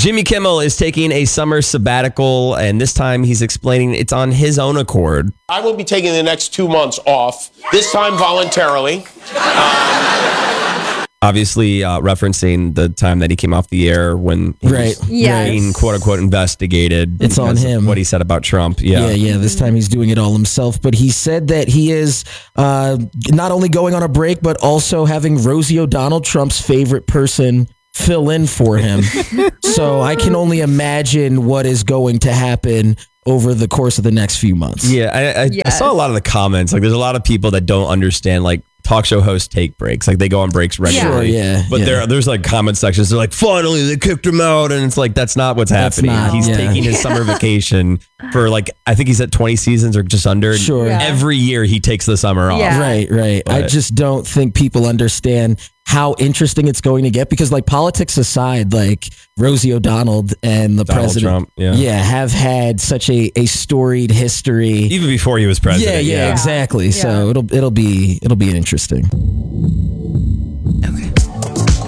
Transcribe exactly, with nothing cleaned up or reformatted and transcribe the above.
Jimmy Kimmel is taking a summer sabbatical, and this time he's explaining it's on his own accord. I will be taking the next two months off, this time voluntarily. Um, Obviously, uh, referencing the time that he came off the air when he Right. was Yes. being quote-unquote investigated. It's on because of him. what he said about Trump. Yeah. Yeah, yeah. This time he's doing it all himself. But he said that he is uh, not only going on a break, but also having Rosie O'Donnell, Trump's favorite person, fill in for him. So I can only imagine what is going to happen over the course of the next few months. Yeah, I, I, I Yes. saw a lot of the comments. Like, there's a lot of people that don't understand, like, talk show hosts take breaks. Like, they go on breaks regularly. Sure, yeah, But yeah. there, there's, like, comment sections. They're like, finally, they kicked him out. And it's like, that's not what's That's happening. not, He's yeah. taking his summer vacation for, like, I think he's at twenty seasons or just under. Sure. Yeah. Every year he takes the summer off. Yeah. Right, right. I But- just don't think people understand how interesting it's going to get because, like, politics aside, like Rosie O'Donnell and the Donald president, Trump, yeah. have had such a, a storied history. Even before he was president. Yeah, yeah, Yeah. exactly. So Yeah. it'll it'll be it'll be interesting.